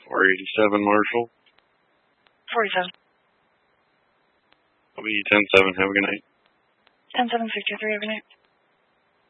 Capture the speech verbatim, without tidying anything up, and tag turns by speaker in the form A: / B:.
A: four eighty-seven, Marshall.
B: forty-seven.
A: I'll be ten seven. Have a good night.
B: ten seven sixty-three, have a good night.